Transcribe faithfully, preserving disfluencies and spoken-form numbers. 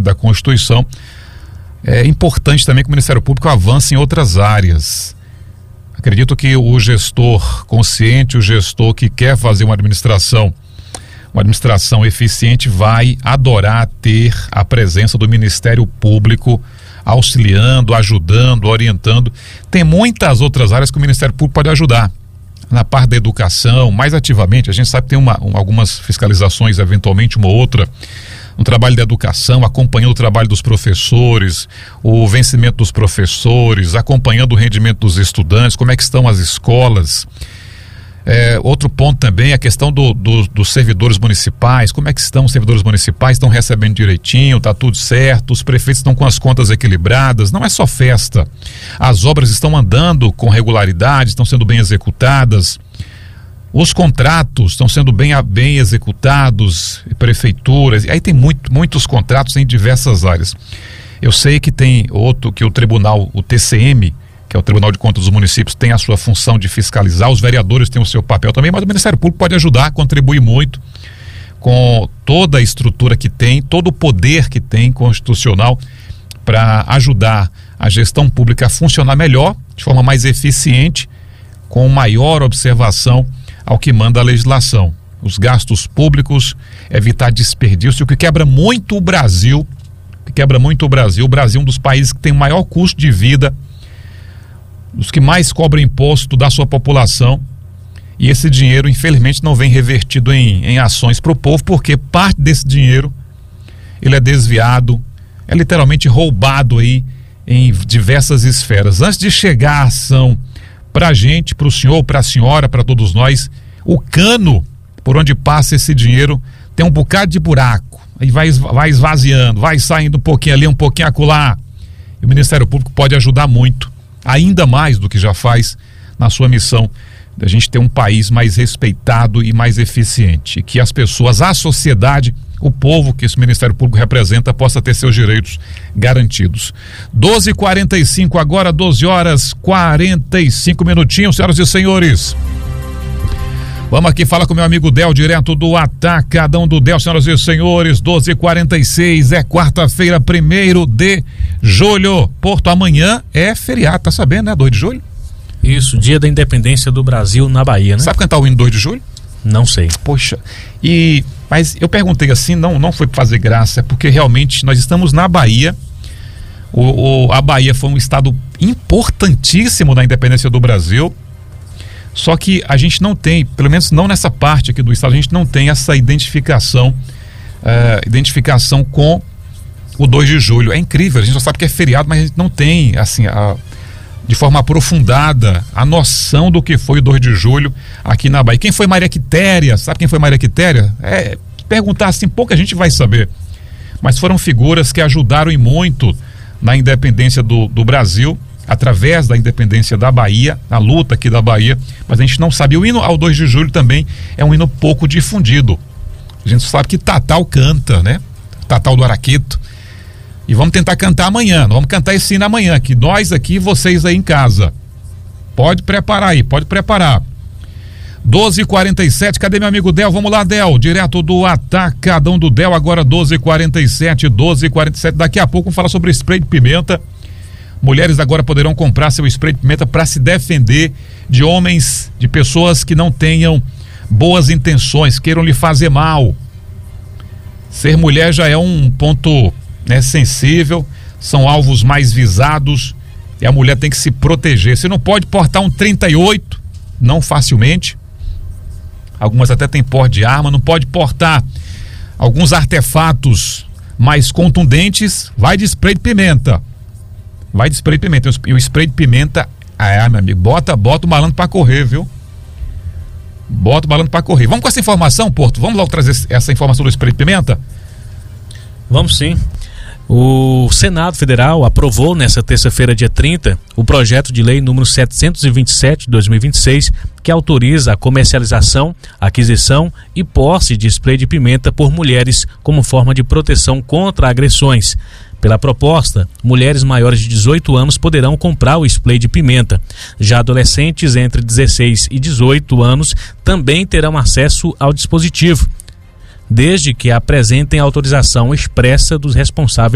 da Constituição, é importante também que o Ministério Público avance em outras áreas. Acredito que o gestor consciente, o gestor que quer fazer uma administração, uma administração eficiente, vai adorar ter a presença do Ministério Público auxiliando, ajudando, orientando. Tem muitas outras áreas que o Ministério Público pode ajudar. Na parte da educação, mais ativamente, a gente sabe que tem uma, um, algumas fiscalizações, eventualmente uma ou outra, no trabalho da educação, acompanhando o trabalho dos professores, o vencimento dos professores, acompanhando o rendimento dos estudantes, como é que estão as escolas. É, outro ponto também é a questão do, do, dos servidores municipais. Como é que estão os servidores municipais? Estão recebendo direitinho? Está tudo certo? Os prefeitos estão com as contas equilibradas? Não é só festa. As obras estão andando com regularidade, estão sendo bem executadas. Os contratos estão sendo bem, bem executados, prefeituras. Aí tem muito, muitos contratos em diversas áreas. Eu sei que tem outro, que o tribunal, o T C M, que é o Tribunal de Contas dos Municípios, tem a sua função de fiscalizar, os vereadores têm o seu papel também, mas o Ministério Público pode ajudar, contribuir muito com toda a estrutura que tem, todo o poder que tem constitucional para ajudar a gestão pública a funcionar melhor, de forma mais eficiente, com maior observação ao que manda a legislação. Os gastos públicos, evitar desperdício, o que quebra muito o Brasil, que quebra muito o Brasil. O Brasil é um dos países que tem o maior custo de vida, os que mais cobram imposto da sua população, e esse dinheiro infelizmente não vem revertido em, em ações para o povo, porque parte desse dinheiro ele é desviado, é literalmente roubado aí em diversas esferas. Antes de chegar a ação para a gente, para o senhor, para a senhora, para todos nós, o cano por onde passa esse dinheiro tem um bocado de buraco, aí vai, vai esvaziando, vai saindo um pouquinho ali, um pouquinho acolá, e o Ministério Público pode ajudar muito, ainda mais do que já faz na sua missão da gente ter um país mais respeitado e mais eficiente, que as pessoas, a sociedade, o povo que esse Ministério Público representa possa ter seus direitos garantidos. doze e quarenta e cinco agora, doze horas e quarenta e cinco minutinhos, senhoras e senhores. Vamos aqui falar com meu amigo Del, direto do Atacadão do Del, senhoras e senhores. Doze e quarenta e seis, é quarta-feira, primeiro de julho. Porto, amanhã é feriado, tá sabendo, né? dois de julho? Isso, dia da independência do Brasil na Bahia, né? Sabe cantar o hino dois de julho? Não sei. Poxa, e, mas eu perguntei assim, não, não foi pra fazer graça, é porque realmente nós estamos na Bahia. O, o, a Bahia foi um estado importantíssimo na independência do Brasil. Só que a gente não tem, pelo menos não nessa parte aqui do estado, a gente não tem essa identificação, uh, identificação com o dois de julho. É incrível, a gente só sabe que é feriado, mas a gente não tem, assim, a, de forma aprofundada, a noção do que foi o dois de julho aqui na Bahia. Quem foi Maria Quitéria? Sabe quem foi Maria Quitéria? É, perguntar assim, pouca gente vai saber. Mas foram figuras que ajudaram e muito na independência do, do Brasil, através da independência da Bahia, a luta aqui da Bahia, mas a gente não sabe. O hino ao dois de julho também é um hino pouco difundido. A gente sabe que Tatal canta, né? Tatal do Araqueto. E vamos tentar cantar amanhã, vamos cantar esse hino amanhã, que nós aqui e vocês aí em casa. Pode preparar aí, pode preparar. doze e quarenta e sete, cadê meu amigo Del? Vamos lá, Del, direto do Atacadão do Del, agora doze e quarenta e sete, doze e quarenta e sete, daqui a pouco vamos falar sobre spray de pimenta. Mulheres agora poderão comprar seu spray de pimenta para se defender de homens, de pessoas que não tenham boas intenções, queiram lhe fazer mal. Ser mulher já é um ponto, né, sensível, são alvos mais visados e a mulher tem que se proteger. Você não pode portar um trinta e oito, não facilmente. Algumas até têm porte de arma, não pode portar alguns artefatos mais contundentes, vai de spray de pimenta. Vai de spray de pimenta. E o spray de pimenta, ah, meu amigo, bota, bota o malandro pra correr, viu? Bota o malandro pra correr. Vamos com essa informação, Porto? Vamos logo trazer essa informação do spray de pimenta? Vamos sim. O Senado Federal aprovou nesta terça-feira, dia trinta, o projeto de lei número setecentos e vinte e sete de dois mil e vinte e seis, que autoriza a comercialização, aquisição e posse de spray de pimenta por mulheres como forma de proteção contra agressões. Pela proposta, mulheres maiores de dezoito anos poderão comprar o spray de pimenta. Já adolescentes entre dezesseis e dezoito anos também terão acesso ao dispositivo, desde que apresentem autorização expressa dos responsáveis